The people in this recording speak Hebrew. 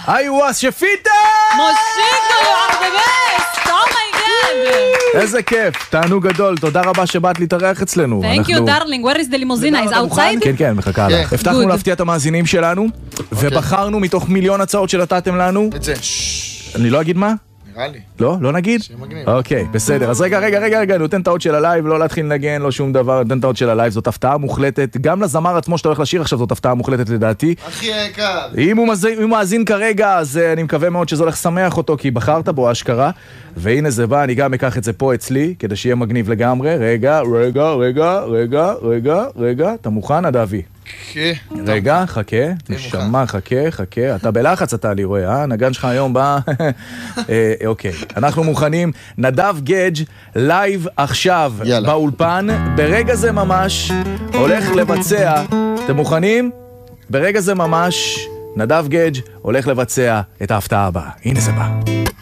איווה שפיטה! מושיטו, you are the best! Oh my god! איזה כיף, תענוג גדול, תודה רבה שבאת להתארח אצלנו. Thank you darling, where is the limousine? Is outside? כן, כן, מחכה לך. הבטחנו Good. להפתיע את המאזינים שלנו, ובחרנו מתוך מיליון הצעות שנתתם לנו. את זה. אני לא אגיד מה? נראה לי. לא? לא נגיד? שיהיה מגניב. אוקיי, בסדר. אז רגע, אני נותן את האות של הלייב, לא להתחיל לנגן, לא שום דבר, נותן את האות של הלייב, זאת הפתעה מוחלטת. גם לזמר עצמו שאתה הולך לשיר עכשיו, זאת הפתעה מוחלטת לדעתי. הכי יקר. אם הוא מאזין כרגע, אז אני מקווה מאוד שזה הולך לשמח אותו, כי בחרת בו אשכרה. והנה זה בא, אני גם אקח את זה פה אצלי, כדי שיהיה מגניב לגמרי. רגע, אתה מוכן, אדווי? כן. רגע, חכה, נשמה, חכה, אתה בלחץ אתה לי רואה, נגן שלך היום בא, אוקיי, אנחנו מוכנים, נדב גדג' לייב עכשיו באולפן, ברגע זה ממש הולך לבצע, אתם מוכנים? ברגע זה ממש נדב גדג' הולך לבצע את ההפתעה הבאה, הנה זה בא.